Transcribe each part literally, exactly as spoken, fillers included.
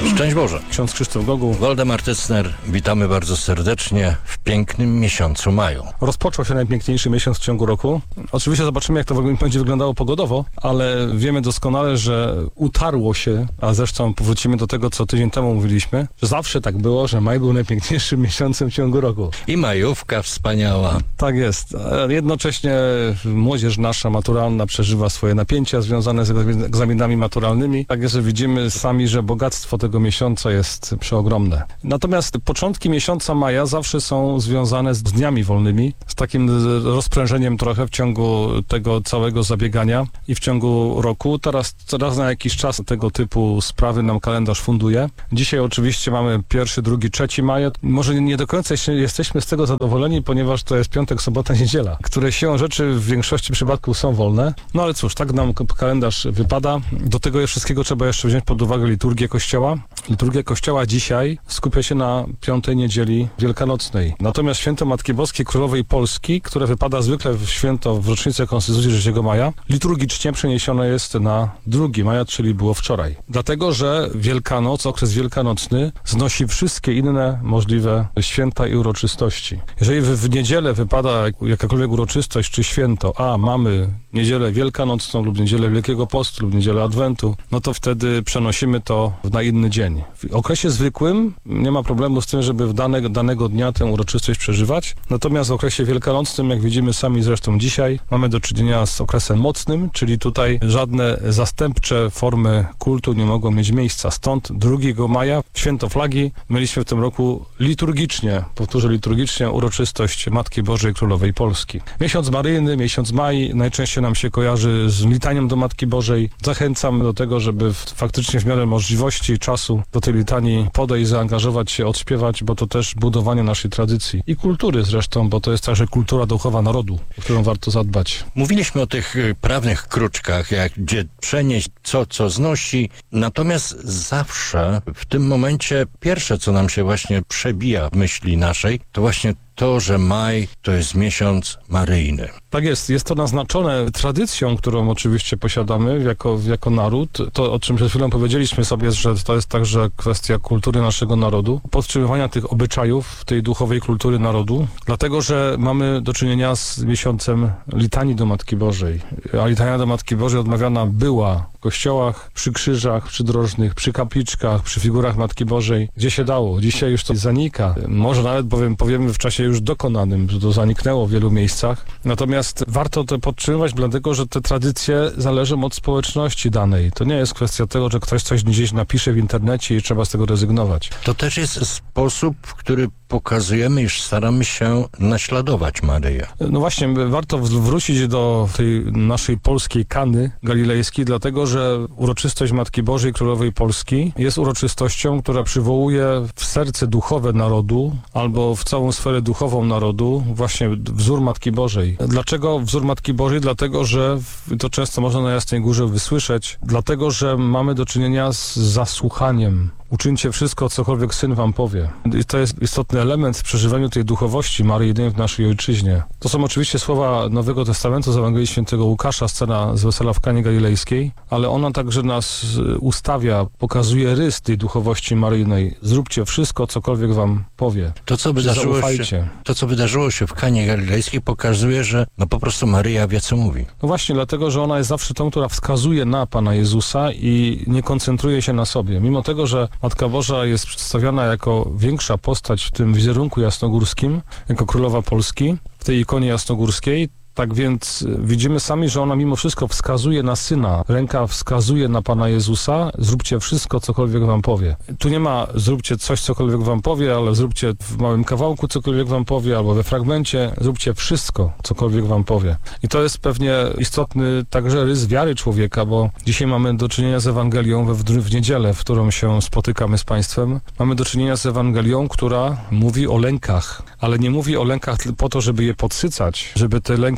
Szczęść Boże. Ksiądz Krzysztof Goguł. Waldemar Tycner, witamy bardzo serdecznie w pięknym miesiącu maju. Rozpoczął się najpiękniejszy miesiąc w ciągu roku. Oczywiście zobaczymy, jak to będzie wyglądało pogodowo, ale wiemy doskonale, że utarło się, a zresztą powrócimy do tego, co tydzień temu mówiliśmy, że zawsze tak było, że maj był najpiękniejszym miesiącem w ciągu roku. I majówka wspaniała. Tak jest. Jednocześnie młodzież nasza maturalna przeżywa swoje napięcia związane z egzaminami maturalnymi. Tak jest, że widzimy sami, że bogactwo tego miesiąca jest przeogromne. Natomiast początki miesiąca maja zawsze są związane z dniami wolnymi, z takim rozprężeniem trochę w ciągu tego całego zabiegania i w ciągu roku. Teraz raz na jakiś czas tego typu sprawy nam kalendarz funduje. Dzisiaj oczywiście mamy pierwszy, drugi, trzeci maja. Może nie do końca jesteśmy z tego zadowoleni, ponieważ to jest piątek, sobota, niedziela, które siłą rzeczy w większości przypadków są wolne. No ale cóż, tak nam kalendarz wypada. Do tego wszystkiego trzeba jeszcze wziąć pod uwagę liturgię Kościoła. Liturgia Kościoła dzisiaj skupia się na piątej niedzieli wielkanocnej. Natomiast święto Matki Boskiej Królowej Polski, które wypada zwykle w święto w rocznicę Konstytucji trzeciego maja, liturgicznie przeniesione jest na drugi maja, czyli było wczoraj. Dlatego, że Wielkanoc, okres wielkanocny znosi wszystkie inne możliwe święta i uroczystości. Jeżeli w, w niedzielę wypada jakakolwiek uroczystość czy święto, a mamy niedzielę wielkanocną lub niedzielę Wielkiego Postu lub niedzielę Adwentu, no to wtedy przenosimy to na inny dzień. W okresie zwykłym nie ma problemu z tym, żeby w dane, danego dnia tę uroczystość przeżywać. Natomiast w okresie wielkanocnym, jak widzimy sami zresztą dzisiaj, mamy do czynienia z okresem mocnym, czyli tutaj żadne zastępcze formy kultu nie mogą mieć miejsca. Stąd drugiego maja, święto flagi, mieliśmy w tym roku liturgicznie, powtórzę liturgicznie, uroczystość Matki Bożej Królowej Polski. Miesiąc maryjny, miesiąc maj najczęściej nam się kojarzy z litanią do Matki Bożej. Zachęcam do tego, żeby w, faktycznie w miarę możliwości i czasu do tej litanii podejść, zaangażować się, odśpiewać, bo to też budowanie naszej tradycji i kultury zresztą, bo to jest także kultura duchowa narodu, o którą warto zadbać. Mówiliśmy o tych prawnych kruczkach, jak gdzie przenieść, co, co znosi. Natomiast zawsze w tym momencie pierwsze, co nam się właśnie przebija w myśli naszej, to właśnie to, że maj to jest miesiąc maryjny. Tak jest. Jest to naznaczone tradycją, którą oczywiście posiadamy jako, jako naród. To, o czym przed chwilą powiedzieliśmy sobie, że to jest także kwestia kultury naszego narodu, podtrzymywania tych obyczajów, tej duchowej kultury narodu, dlatego, że mamy do czynienia z miesiącem litanii do Matki Bożej. A litania do Matki Bożej odmawiana była w kościołach, przy krzyżach przydrożnych, przy kapliczkach, przy figurach Matki Bożej, gdzie się dało. Dzisiaj już to zanika. Może nawet powiem, powiemy w czasie już dokonanym, że to zaniknęło w wielu miejscach. Natomiast warto to podtrzymywać, dlatego, że te tradycje zależą od społeczności danej. To nie jest kwestia tego, że ktoś coś gdzieś napisze w internecie i trzeba z tego rezygnować. To też jest sposób, w który pokazujemy, iż staramy się naśladować Maryję. No właśnie, warto wrócić do tej naszej polskiej Kany galilejskiej, dlatego, że uroczystość Matki Bożej Królowej Polski jest uroczystością, która przywołuje w serce duchowe narodu albo w całą sferę duchową narodu właśnie wzór Matki Bożej. Dlaczego wzór Matki Bożej? Dlatego, że to często można na Jasnej Górze wysłyszeć, dlatego, że mamy do czynienia z zasłuchaniem. Uczyńcie wszystko, cokolwiek Syn wam powie. I to jest istotny element w przeżywaniu tej duchowości Maryjnej w naszej ojczyźnie. To są oczywiście słowa Nowego Testamentu z Ewangelii Świętego Łukasza, scena z wesela w Kanie Galilejskiej, ale ona także nas ustawia, pokazuje rys tej duchowości Maryjnej. Zróbcie wszystko, cokolwiek wam powie. To, co wydarzyło się, to, co wydarzyło się w Kanie Galilejskiej, pokazuje, że no po prostu Maryja wie, co mówi. No właśnie, dlatego, że ona jest zawsze tą, która wskazuje na Pana Jezusa i nie koncentruje się na sobie. Mimo tego, że Matka Boża jest przedstawiana jako większa postać w tym wizerunku jasnogórskim, jako Królowa Polski, w tej ikonie jasnogórskiej, tak więc widzimy sami, że ona mimo wszystko wskazuje na Syna. Ręka wskazuje na Pana Jezusa. Zróbcie wszystko, cokolwiek wam powie. Tu nie ma zróbcie coś, cokolwiek wam powie, ale zróbcie w małym kawałku, cokolwiek wam powie, albo we fragmencie. Zróbcie wszystko, cokolwiek wam powie. I to jest pewnie istotny także rys wiary człowieka, bo dzisiaj mamy do czynienia z Ewangelią we w, w niedzielę, w którą się spotykamy z Państwem. Mamy do czynienia z Ewangelią, która mówi o lękach, ale nie mówi o lękach po to, żeby je podsycać, żeby te lęki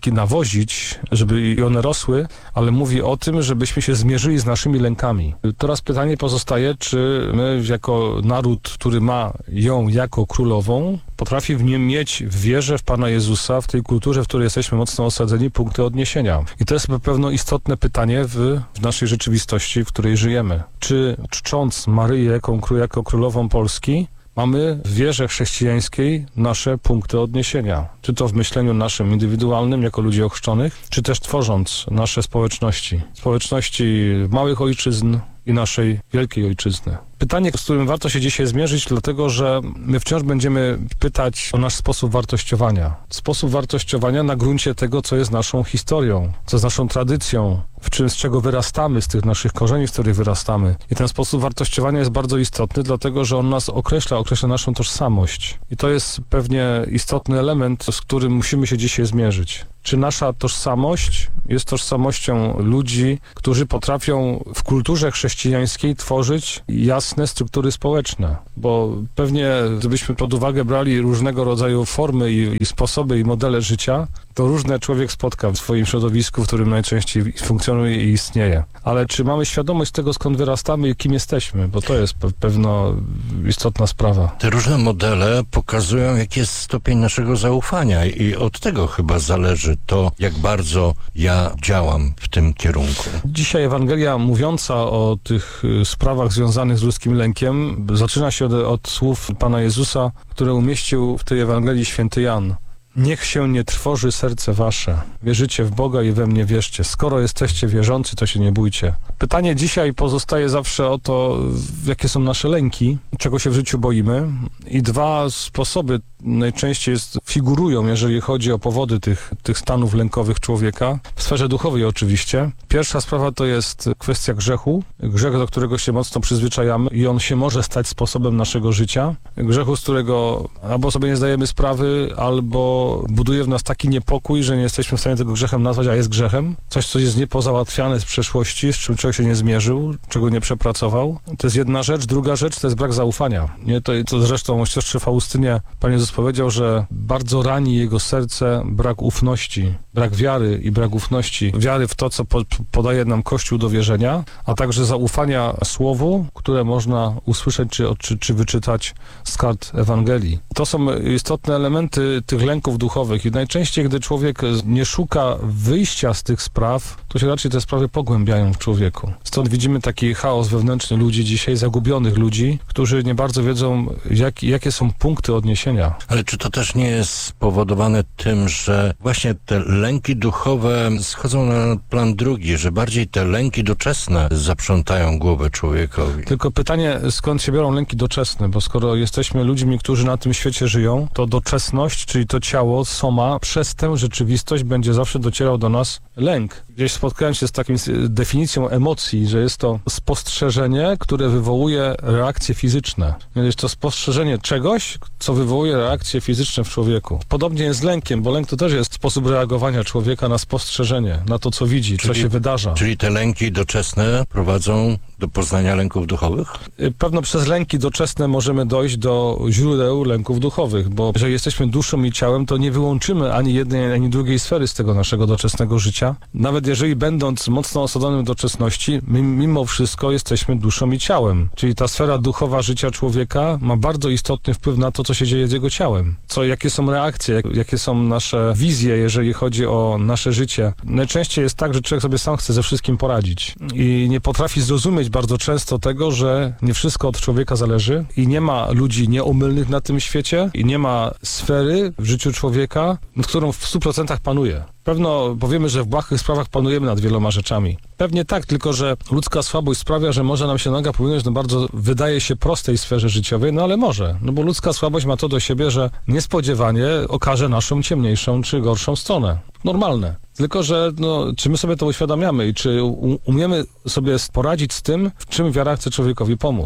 kruczki nawozić, żeby i one rosły, ale mówi o tym, żebyśmy się zmierzyli z naszymi lękami. Teraz pytanie pozostaje, czy my jako naród, który ma ją jako królową, potrafi w nim mieć w wierze w Pana Jezusa, w tej kulturze, w której jesteśmy mocno osadzeni, punkty odniesienia. I to jest pewno istotne pytanie w, w naszej rzeczywistości, w której żyjemy. Czy czcząc Maryję jako, jako królową Polski, mamy w wierze chrześcijańskiej nasze punkty odniesienia. Czy to w myśleniu naszym indywidualnym, jako ludzi ochrzczonych, czy też tworząc nasze społeczności. Społeczności małych ojczyzn i naszej wielkiej ojczyzny. Pytanie, z którym warto się dzisiaj zmierzyć, dlatego że my wciąż będziemy pytać o nasz sposób wartościowania. Sposób wartościowania na gruncie tego, co jest naszą historią, co jest naszą tradycją, w czym, z czego wyrastamy, z tych naszych korzeni, z których wyrastamy. I ten sposób wartościowania jest bardzo istotny, dlatego że on nas określa, określa naszą tożsamość. I to jest pewnie istotny element, z którym musimy się dzisiaj zmierzyć. Czy nasza tożsamość jest tożsamością ludzi, którzy potrafią w kulturze chrześcijańskiej tworzyć jasne struktury społeczne? Bo pewnie, gdybyśmy pod uwagę brali różnego rodzaju formy i, i sposoby i modele życia, to różne człowiek spotka w swoim środowisku, w którym najczęściej funkcjonuje i istnieje. Ale czy mamy świadomość tego, skąd wyrastamy i kim jesteśmy? Bo to jest pe- pewno istotna sprawa. Te różne modele pokazują, jaki jest stopień naszego zaufania i od tego chyba zależy to, jak bardzo ja działam w tym kierunku. Dzisiaj Ewangelia mówiąca o tych y, sprawach związanych z ludzkim lękiem zaczyna się od, od słów Pana Jezusa, które umieścił w tej Ewangelii święty Jan. Niech się nie trwoży serce wasze. Wierzycie w Boga i we mnie wierzcie. Skoro jesteście wierzący, to się nie bójcie. Pytanie dzisiaj pozostaje zawsze o to, jakie są nasze lęki, czego się w życiu boimy. I dwa sposoby najczęściej jest, figurują, jeżeli chodzi o powody tych, tych stanów lękowych człowieka. W sferze duchowej oczywiście. Pierwsza sprawa to jest kwestia grzechu. Grzech, do którego się mocno przyzwyczajamy i on się może stać sposobem naszego życia. Grzechu, z którego albo sobie nie zdajemy sprawy, albo buduje w nas taki niepokój, że nie jesteśmy w stanie tego grzechem nazwać, a jest grzechem. Coś, co jest niepozałatwiane z przeszłości, z czym człowiek się nie zmierzył, czego nie przepracował. To jest jedna rzecz. Druga rzecz to jest brak zaufania. Nie, to, to zresztą o siostrze Faustynie Pan Jezus powiedział, że bardzo rani jego serce brak ufności, brak wiary i brak ufności. Wiary w to, co po, podaje nam Kościół do wierzenia, a także zaufania Słowu, które można usłyszeć czy, czy, czy wyczytać z kart Ewangelii. To są istotne elementy tych lęków duchowych i najczęściej, gdy człowiek nie szuka wyjścia z tych spraw, to się raczej te sprawy pogłębiają w człowieku. Stąd widzimy taki chaos wewnętrzny ludzi dzisiaj, zagubionych ludzi, którzy nie bardzo wiedzą, jak, jakie są punkty odniesienia. Ale czy to też nie jest spowodowane tym, że właśnie te lęki duchowe schodzą na plan drugi, że bardziej te lęki doczesne zaprzątają głowę człowiekowi? Tylko pytanie, skąd się biorą lęki doczesne, bo skoro jesteśmy ludźmi, którzy na tym świecie żyją, to doczesność, czyli to ciało, soma, przez tę rzeczywistość będzie zawsze docierał do nas lęk. Gdzieś spotkałem się z taką definicją emocji, że jest to spostrzeżenie, które wywołuje reakcje fizyczne. Jest to spostrzeżenie czegoś, co wywołuje reakcje fizyczne w człowieku. Podobnie jest z lękiem, bo lęk to też jest sposób reagowania człowieka na spostrzeżenie, na to, co widzi, czyli, co się wydarza. Czyli te lęki doczesne prowadzą do poznania lęków duchowych? Pewno przez lęki doczesne możemy dojść do źródeł lęków duchowych, bo jeżeli jesteśmy duszą i ciałem, to nie wyłączymy ani jednej, ani drugiej sfery z tego naszego doczesnego życia. Nawet jeżeli będąc mocno osadzonym w doczesności, my mimo wszystko jesteśmy duszą i ciałem. Czyli ta sfera duchowa życia człowieka ma bardzo istotny wpływ na to, co się dzieje z jego ciałem. Co, jakie są reakcje, jak, jakie są nasze wizje, jeżeli chodzi o nasze życie. Najczęściej jest tak, że człowiek sobie sam chce ze wszystkim poradzić i nie potrafi zrozumieć bardzo często tego, że nie wszystko od człowieka zależy i nie ma ludzi nieomylnych na tym świecie i nie ma sfery w życiu człowieka, nad którą w stu procentach panuje. Pewno powiemy, że w błahych sprawach panujemy nad wieloma rzeczami. Pewnie tak, tylko że ludzka słabość sprawia, że może nam się noga powinność na bardzo, wydaje się, prostej sferze życiowej, no ale może. No bo ludzka słabość ma to do siebie, że niespodziewanie okaże naszą ciemniejszą czy gorszą stronę. Normalne. Tylko że no, czy my sobie to uświadamiamy i czy u- umiemy sobie poradzić z tym, w czym wiara chce człowiekowi pomóc.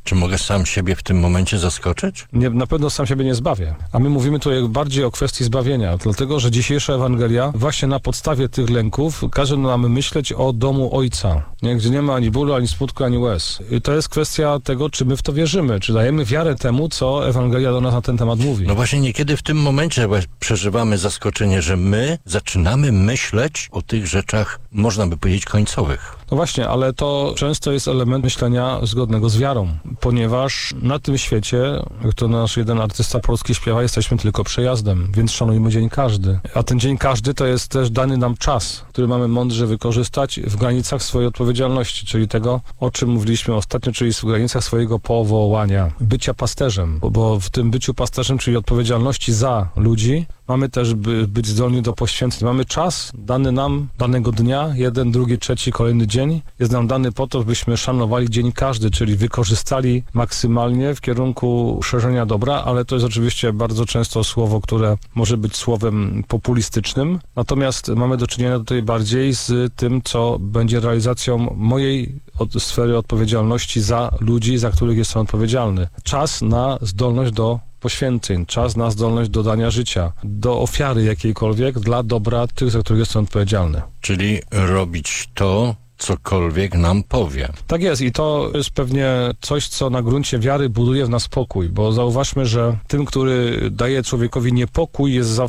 Czy mogę sam siebie w tym momencie zaskoczyć? Nie, na pewno sam siebie nie zbawię. A my mówimy tutaj bardziej o kwestii zbawienia, dlatego że dzisiejsza Ewangelia właśnie na podstawie tych lęków każe nam myśleć o domu Ojca, nie? Gdzie nie ma ani bólu, ani smutku, ani łez. I to jest kwestia tego, czy my w to wierzymy, czy dajemy wiarę temu, co Ewangelia do nas na ten temat mówi. No właśnie niekiedy w tym momencie przeżywamy zaskoczenie, że my zaczynamy myśleć o tych rzeczach, można by powiedzieć, końcowych. No właśnie, ale to często jest element myślenia zgodnego z wiarą, ponieważ na tym świecie, jak to nasz jeden artysta polski śpiewa, jesteśmy tylko przejazdem, więc szanujmy dzień każdy. A ten dzień każdy to jest też dany nam czas, który mamy mądrze wykorzystać w granicach swojej odpowiedzialności, czyli tego, o czym mówiliśmy ostatnio, czyli w granicach swojego powołania, bycia pasterzem, bo, bo w tym byciu pasterzem, czyli odpowiedzialności za ludzi, mamy też by, być zdolni do poświęceń. Mamy czas dany nam, danego dnia, jeden, drugi, trzeci, kolejny dzień. Jest nam dany po to, byśmy szanowali dzień każdy, czyli wykorzystali maksymalnie w kierunku szerzenia dobra, ale to jest oczywiście bardzo często słowo, które może być słowem populistycznym. Natomiast mamy do czynienia tutaj bardziej z tym, co będzie realizacją mojej od sfery odpowiedzialności za ludzi, za których jestem odpowiedzialny. Czas na zdolność do poświęceń, czas na zdolność do dania życia, do ofiary jakiejkolwiek dla dobra tych, za których jestem odpowiedzialny. Czyli robić to, cokolwiek nam powie. Tak jest i to jest pewnie coś, co na gruncie wiary buduje w nas pokój, bo zauważmy, że tym, który daje człowiekowi niepokój, jest zawsze